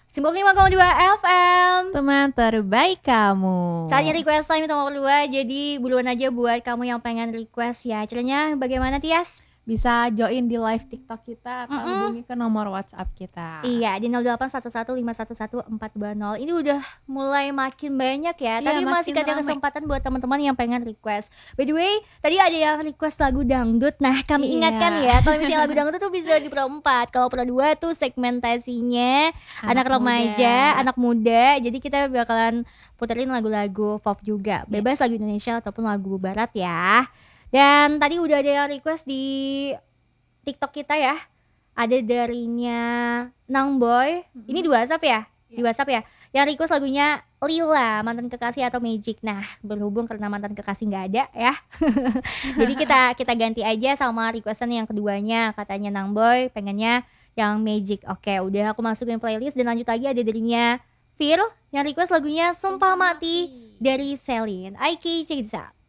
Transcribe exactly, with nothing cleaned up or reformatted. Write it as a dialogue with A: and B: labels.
A: sembilan puluh lima koma dua F M,
B: teman terbaik kamu.
A: Saatnya request time nomor dua. Jadi buruan aja buat kamu yang pengen request ya. Caranya bagaimana, Tias?
B: Bisa join di live TikTok kita atau
A: Mm-mm.
B: hubungi ke nomor WhatsApp kita.
A: Iya, di nol delapan satu satu lima satu satu empat dua nol. Ini udah mulai makin banyak ya.
B: Iya,
A: Tapi
B: makin
A: masih ada
B: ramai.
A: kesempatan buat teman-teman yang pengen request. By the way, tadi ada yang request lagu dangdut. Nah, kami
B: Iya.
A: ingatkan ya, kalau misalnya lagu dangdut tuh bisa di pro empat. Kalau pro dua tuh segmentasinya anak,
B: Anak
A: remaja,
B: muda.
A: anak muda. Jadi kita bakalan puterin lagu-lagu pop juga.
B: Iya.
A: Bebas lagu Indonesia ataupun lagu barat ya. Dan tadi udah ada yang request di TikTok kita ya. Ada darinya Nang Boy. Ini di WhatsApp ya? Di
B: Iya.
A: WhatsApp ya. Yang request lagunya Lila, mantan kekasih atau Magic. Nah, berhubung karena mantan kekasih nggak ada ya. Jadi kita kita ganti aja sama requestan yang keduanya. Katanya Nang Boy pengennya yang Magic. Oke, udah aku masukin playlist dan lanjut lagi ada darinya Fir yang request lagunya Sumpah Mati dari Celine. Aiki, check this out.